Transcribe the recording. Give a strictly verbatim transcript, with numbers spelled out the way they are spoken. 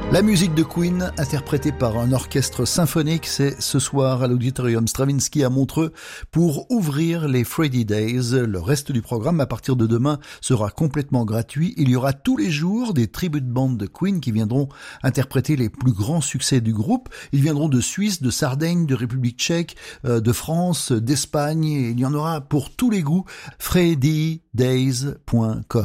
La musique de Queen, interprétée par un orchestre symphonique, c'est ce soir à l'Auditorium Stravinsky à Montreux pour ouvrir les Friday Days. Le reste du programme, à partir de demain, sera complètement gratuit. Il y aura tous les jours des tribute bands de Queen qui viendront interpréter les plus grands succès du groupe. Ils viendront de Suisse, de Sardaigne, de République tchèque, de France, d'Espagne. Il y en aura pour tous les goûts. friday days point com